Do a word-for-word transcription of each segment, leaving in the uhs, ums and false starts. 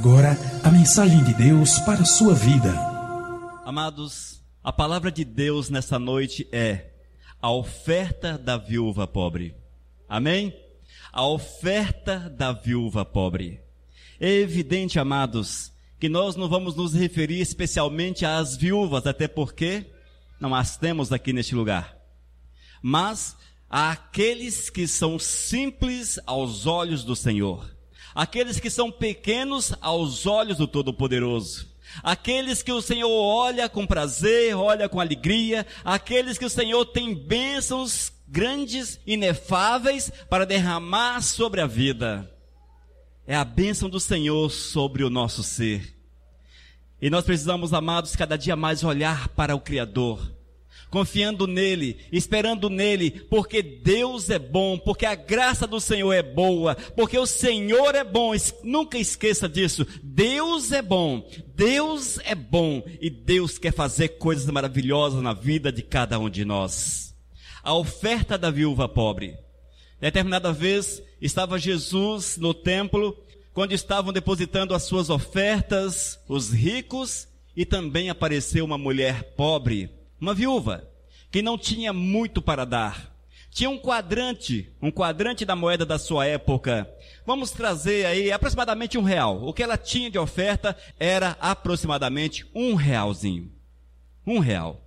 agora a mensagem de Deus para a sua vida. Amados, a palavra de Deus nessa noite é a oferta da viúva pobre. Amém? A oferta da viúva pobre. É evidente, amados, que nós não vamos nos referir especialmente às viúvas, até porque não as temos aqui neste lugar. Mas àqueles que são simples aos olhos do Senhor. Aqueles que são pequenos aos olhos do Todo-Poderoso. Aqueles que o Senhor olha com prazer, olha com alegria. Aqueles que o Senhor tem bênçãos grandes, inefáveis, para derramar sobre a vida. É a bênção do Senhor sobre o nosso ser. E nós precisamos, amados, cada dia mais olhar para o Criador, confiando nele, esperando nele, porque Deus é bom, porque a graça do Senhor é boa, porque o Senhor é bom. Nunca esqueça disso. Deus é bom, Deus é bom, e Deus quer fazer coisas maravilhosas na vida de cada um de nós. A oferta da viúva pobre. Determinada vez estava Jesus no templo, quando estavam depositando as suas ofertas, os ricos, e também apareceu uma mulher pobre, uma viúva, que não tinha muito para dar. Tinha um quadrante, um quadrante da moeda da sua época. Vamos trazer aí aproximadamente um real. O que ela tinha de oferta era aproximadamente um realzinho. Um real.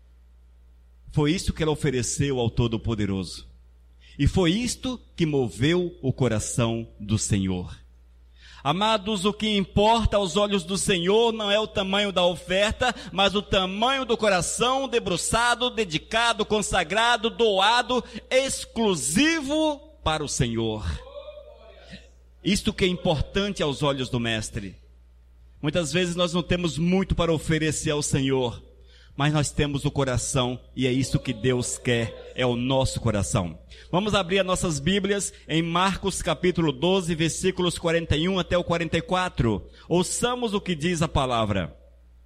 Foi isso que ela ofereceu ao Todo-Poderoso. E foi isto que moveu o coração do Senhor. Amados, o que importa aos olhos do Senhor não é o tamanho da oferta, mas o tamanho do coração debruçado, dedicado, consagrado, doado, exclusivo para o Senhor. Isto que é importante aos olhos do Mestre. Muitas vezes nós não temos muito para oferecer ao Senhor, mas nós temos o coração, e é isso que Deus quer, é o nosso coração. Vamos abrir as nossas Bíblias em Marcos capítulo doze, versículos quarenta e um até o quarenta e quatro. Ouçamos o que diz a palavra.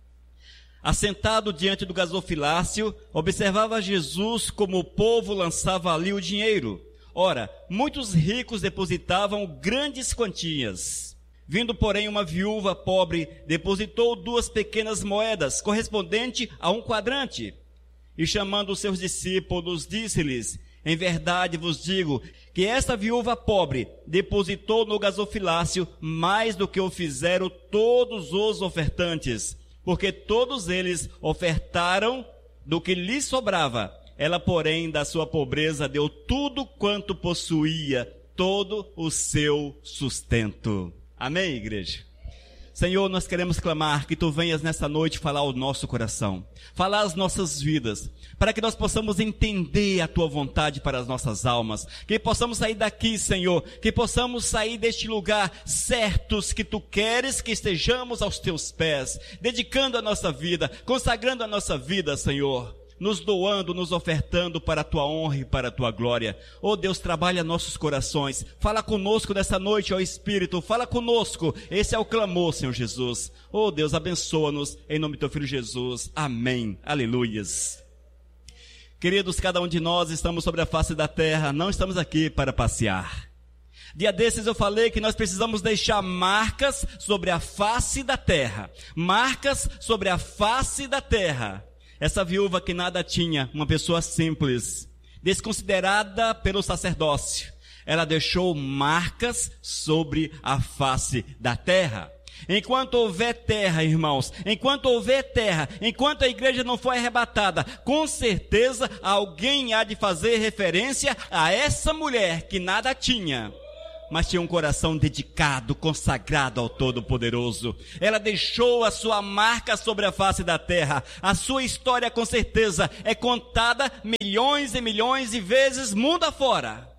Assentado diante do gasofilácio, observava Jesus como o povo lançava ali o dinheiro. Ora, muitos ricos depositavam grandes quantias. Vindo, porém, uma viúva pobre, depositou duas pequenas moedas, correspondente a um quadrante. E chamando os seus discípulos, disse-lhes: em verdade vos digo, que esta viúva pobre depositou no gasofilácio mais do que o fizeram todos os ofertantes, porque todos eles ofertaram do que lhes sobrava. Ela, porém, da sua pobreza deu tudo quanto possuía, todo o seu sustento. Amém, igreja? Senhor, nós queremos clamar que Tu venhas nessa noite falar ao nosso coração, falar às nossas vidas, para que nós possamos entender a Tua vontade para as nossas almas, que possamos sair daqui, Senhor, que possamos sair deste lugar certos que Tu queres que estejamos aos Teus pés, dedicando a nossa vida, consagrando a nossa vida, Senhor, nos doando, nos ofertando para a Tua honra e para a Tua glória. Oh Deus, trabalha nossos corações, fala conosco nessa noite, ó Espírito, fala conosco, esse é o clamor, Senhor Jesus. Oh Deus, abençoa-nos, em nome do Teu Filho Jesus, amém, aleluias. Queridos, cada um de nós estamos sobre a face da terra, não estamos aqui para passear. Dia desses eu falei que nós precisamos deixar marcas sobre a face da terra, marcas sobre a face da terra. Essa viúva que nada tinha, uma pessoa simples, desconsiderada pelo sacerdócio, ela deixou marcas sobre a face da terra. Enquanto houver terra, irmãos, enquanto houver terra, enquanto a igreja não for arrebatada, com certeza alguém há de fazer referência a essa mulher que nada tinha, mas tinha um coração dedicado, consagrado ao Todo-Poderoso. Ela deixou a sua marca sobre a face da terra. A sua história, com certeza, é contada milhões e milhões de vezes mundo afora.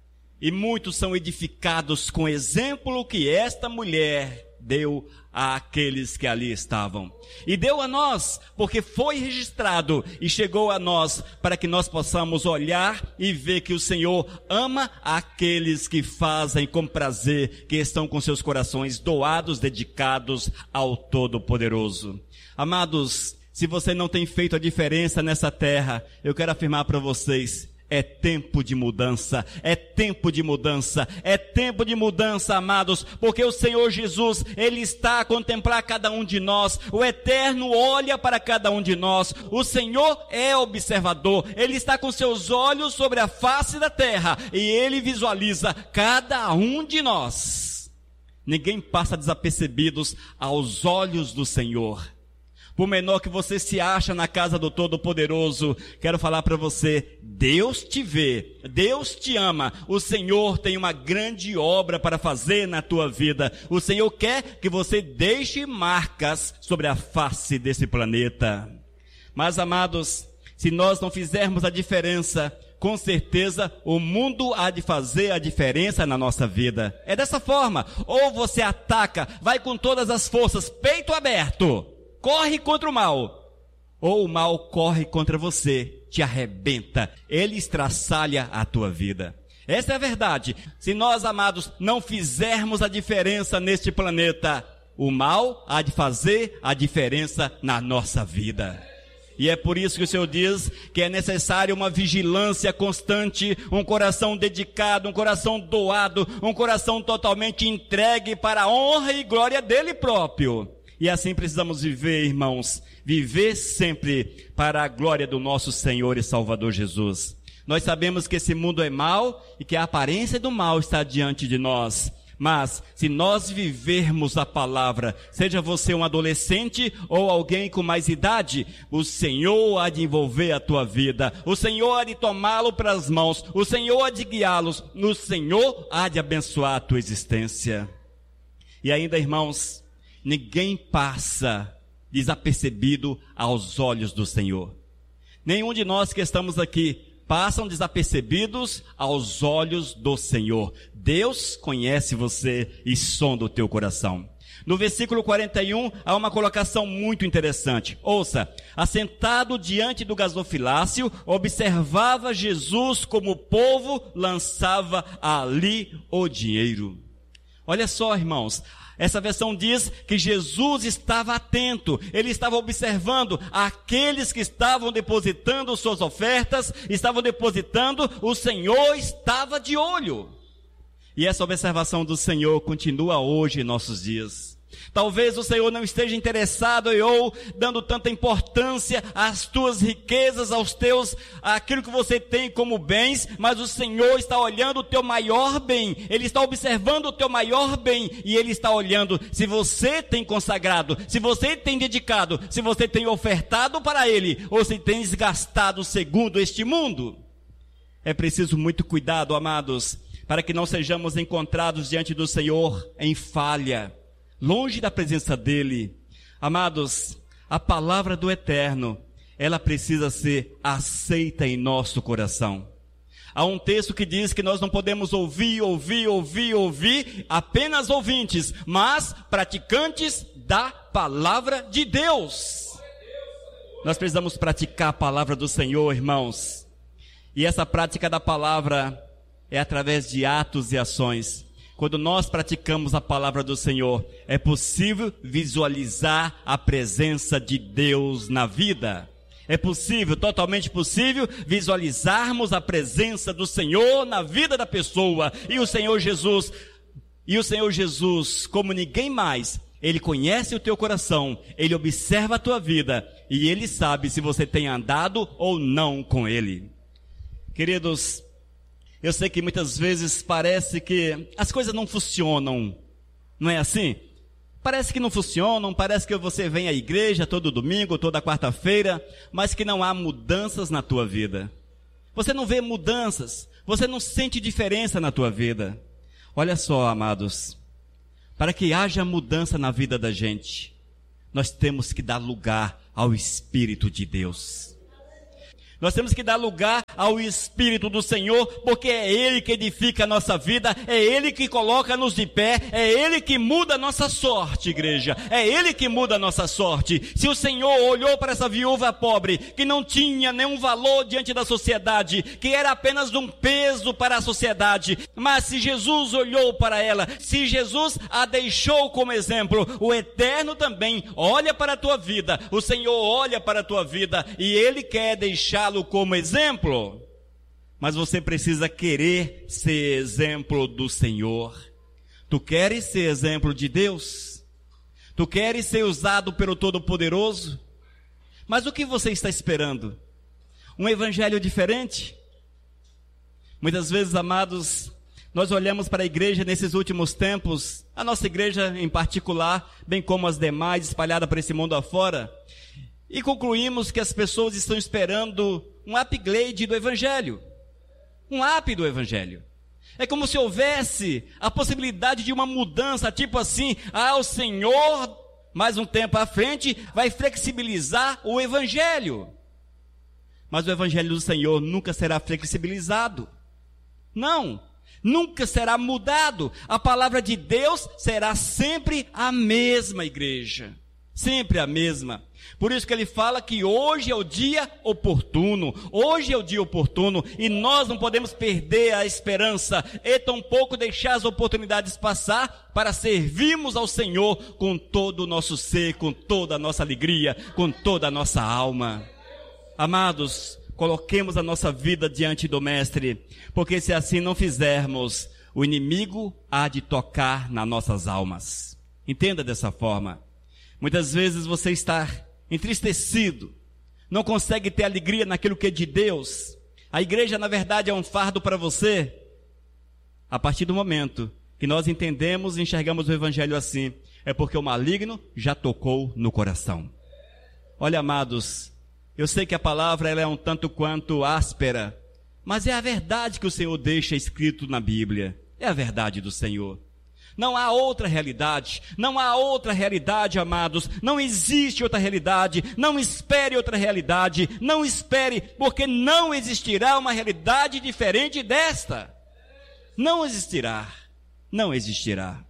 E muitos são edificados com o exemplo que esta mulher deu àqueles que ali estavam. E deu a nós, porque foi registrado e chegou a nós, para que nós possamos olhar e ver que o Senhor ama aqueles que fazem com prazer, que estão com seus corações doados, dedicados ao Todo-Poderoso. Amados, se você não tem feito a diferença nessa terra, eu quero afirmar para vocês, É tempo de mudança, é tempo de mudança, é tempo de mudança, amados, porque o Senhor Jesus, Ele está a contemplar cada um de nós, o Eterno olha para cada um de nós, o Senhor é observador, Ele está com seus olhos sobre a face da terra, e Ele visualiza cada um de nós. Ninguém passa desapercebidos aos olhos do Senhor. Por menor que você se acha na casa do Todo-Poderoso, quero falar para você, Deus te vê, Deus te ama, o Senhor tem uma grande obra para fazer na tua vida. O Senhor quer que você deixe marcas sobre a face desse planeta. Mas, amados, se nós não fizermos a diferença, com certeza o mundo há de fazer a diferença na nossa vida. É dessa forma, ou você ataca, vai com todas as forças, peito aberto, corre contra o mal, ou o mal corre contra você, te arrebenta, ele estraçalha a tua vida. Essa é a verdade. Se nós, amados, não fizermos a diferença neste planeta, o mal há de fazer a diferença na nossa vida. E é por isso que o Senhor diz que é necessário uma vigilância constante, um coração dedicado, um coração doado, um coração totalmente entregue para a honra e glória dele próprio. E assim precisamos viver, irmãos, viver sempre para a glória do nosso Senhor e Salvador Jesus. Nós sabemos que esse mundo é mau e que a aparência do mal está diante de nós. Mas, se nós vivermos a palavra, seja você um adolescente ou alguém com mais idade, o Senhor há de envolver a tua vida, o Senhor há de tomá-lo pelas mãos, o Senhor há de guiá-los, o Senhor há de abençoar a tua existência. E ainda, irmãos, ninguém passa desapercebido aos olhos do Senhor. Nenhum de nós que estamos aqui passam desapercebidos aos olhos do Senhor. Deus conhece você e sonda o teu coração. No versículo quarenta e um, há uma colocação muito interessante. Ouça, assentado diante do gasofilácio, observava Jesus como o povo lançava ali o dinheiro. Olha só, irmãos, essa versão diz que Jesus estava atento, ele estava observando aqueles que estavam depositando suas ofertas, estavam depositando, o Senhor estava de olho. E essa observação do Senhor continua hoje em nossos dias. Talvez o Senhor não esteja interessado ou dando tanta importância às tuas riquezas, aos teus, àquilo que você tem como bens, mas o Senhor está olhando o teu maior bem, Ele está observando o teu maior bem, e Ele está olhando se você tem consagrado, se você tem dedicado, se você tem ofertado para Ele, ou se tem desgastado segundo este mundo. É preciso muito cuidado, amados, para que não sejamos encontrados diante do Senhor em falha, longe da presença dEle. Amados, a palavra do Eterno, ela precisa ser aceita em nosso coração. Há um texto que diz que nós não podemos ouvir, ouvir, ouvir, ouvir, apenas ouvintes, mas praticantes da palavra de Deus. Nós precisamos praticar a palavra do Senhor, irmãos. E essa prática da palavra é através de atos e ações. Quando nós praticamos a palavra do Senhor, é possível visualizar a presença de Deus na vida. É possível, totalmente possível, visualizarmos a presença do Senhor na vida da pessoa. E o Senhor Jesus, e o Senhor Jesus, como ninguém mais, Ele conhece o teu coração, Ele observa a tua vida, e Ele sabe se você tem andado ou não com Ele. Queridos, eu sei que muitas vezes parece que as coisas não funcionam, não é assim? Parece que não funcionam, parece que você vem à igreja todo domingo, toda quarta-feira, mas que não há mudanças na tua vida. Você não vê mudanças, você não sente diferença na tua vida. Olha só, amados, para que haja mudança na vida da gente, nós temos que dar lugar ao Espírito de Deus. Nós temos que dar lugar ao Espírito do Senhor, porque é Ele que edifica a nossa vida, é Ele que coloca-nos de pé, é Ele que muda a nossa sorte, igreja, é Ele que muda a nossa sorte. Se o Senhor olhou para essa viúva pobre, que não tinha nenhum valor diante da sociedade, que era apenas um peso para a sociedade, mas se Jesus olhou para ela, se Jesus a deixou como exemplo, o Eterno também olha para a tua vida, o Senhor olha para a tua vida, e Ele quer deixá-lo como exemplo. mas você precisa querer ser exemplo do Senhor. Tu queres ser exemplo de Deus? Tu queres ser usado pelo Todo-Poderoso? Mas o que você está esperando? Um evangelho diferente? Muitas vezes, amados, nós olhamos para a igreja nesses últimos tempos, a nossa igreja em particular, bem como as demais espalhadas por esse mundo afora, e concluímos que as pessoas estão esperando um upgrade do evangelho. Um up do evangelho. É como se houvesse a possibilidade de uma mudança, tipo assim, ah, o Senhor, mais um tempo à frente, vai flexibilizar o evangelho. Mas o evangelho do Senhor nunca será flexibilizado. Não, nunca será mudado. A palavra de Deus será sempre a mesma, igreja. Sempre a mesma. Por isso que ele fala que hoje é o dia oportuno. Hoje é o dia oportuno. E nós não podemos perder a esperança. E tampouco deixar as oportunidades passar para servirmos ao Senhor com todo o nosso ser, com toda a nossa alegria, com toda a nossa alma. Amados, coloquemos a nossa vida diante do Mestre, porque se assim não fizermos, o inimigo há de tocar nas nossas almas. Entenda dessa forma. Muitas vezes você está entristecido, não consegue ter alegria naquilo que é de Deus. A igreja, na verdade, é um fardo para você. A partir do momento que nós entendemos e enxergamos o evangelho assim, é porque o maligno já tocou no coração. Olha, amados, eu sei que a palavra ela é um tanto quanto áspera, mas é a verdade que o Senhor deixa escrito na Bíblia. É a verdade do Senhor. Não há outra realidade, não há outra realidade, amados, não existe outra realidade, não espere outra realidade, não espere, porque não existirá uma realidade diferente desta. Não existirá, não existirá.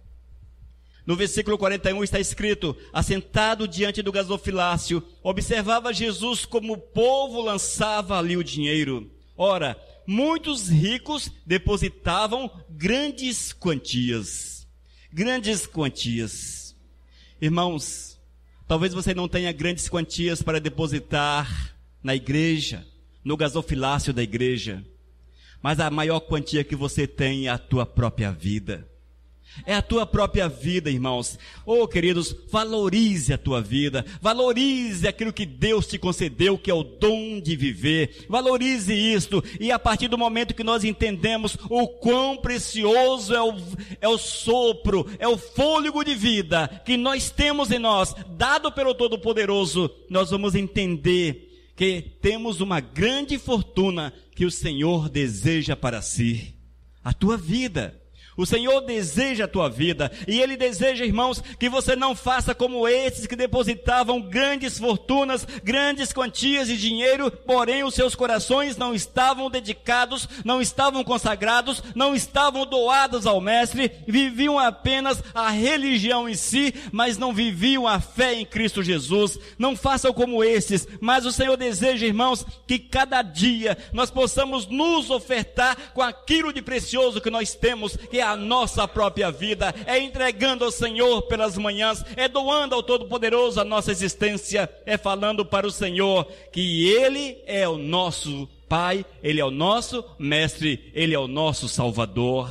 No versículo quarenta e um está escrito: assentado diante do gasofilácio, observava Jesus como o povo lançava ali o dinheiro. Ora, muitos ricos depositavam grandes quantias. Grandes quantias. Irmãos, talvez você não tenha grandes quantias para depositar na igreja, no gasofilácio da igreja, mas a maior quantia que você tem é a tua própria vida. É a tua própria vida, irmãos. Oh, queridos, valorize a tua vida. Valorize aquilo que Deus te concedeu, que é o dom de viver. Valorize isto. E a partir do momento que nós entendemos o quão precioso é o, é o sopro, é o fôlego de vida que nós temos em nós, dado pelo Todo-Poderoso, nós vamos entender que temos uma grande fortuna que o Senhor deseja para si. A tua vida. O Senhor deseja a tua vida, e Ele deseja, irmãos, que você não faça como esses que depositavam grandes fortunas, grandes quantias de dinheiro, porém os seus corações não estavam dedicados, não estavam consagrados, não estavam doados ao Mestre, viviam apenas a religião em si, mas não viviam a fé em Cristo Jesus. Não façam como esses, mas o Senhor deseja, irmãos, que cada dia nós possamos nos ofertar com aquilo de precioso que nós temos, que é a nossa própria vida, é entregando ao Senhor pelas manhãs, é doando ao Todo-Poderoso a nossa existência, é falando para o Senhor que Ele é o nosso Pai, Ele é o nosso Mestre, Ele é o nosso Salvador.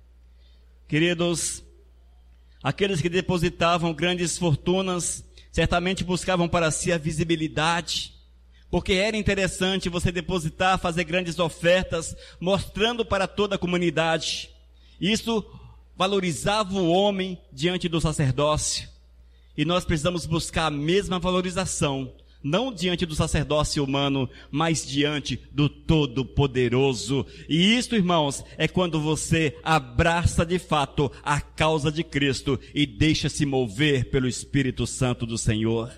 Queridos, aqueles que depositavam grandes fortunas, certamente buscavam para si a visibilidade, porque era interessante você depositar, fazer grandes ofertas, mostrando para toda a comunidade. Isso valorizava o homem diante do sacerdócio. E nós precisamos buscar a mesma valorização, não diante do sacerdócio humano, mas diante do Todo-Poderoso. E isso, irmãos, é quando você abraça de fato a causa de Cristo e deixa-se mover pelo Espírito Santo do Senhor.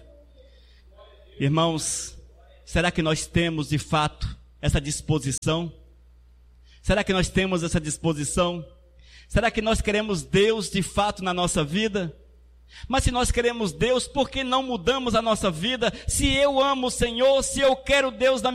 Irmãos, será que nós temos de fato essa disposição? Será que nós temos essa disposição? Será que nós queremos Deus de fato na nossa vida? Mas se nós queremos Deus, por que não mudamos a nossa vida? Se eu amo o Senhor, se eu quero Deus na